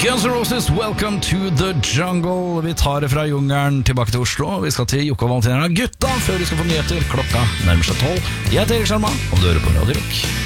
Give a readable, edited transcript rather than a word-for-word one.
Guns N' Roses, welcome to the jungle. Vi tar det fra jungelen tilbake til Oslo. Vi skal til Jokke og Valentinerne gutta før vi skal få nyheter. Klokka nærmer seg 12. Jeg heter Erik Sjarma, og du hører på Radio Rock.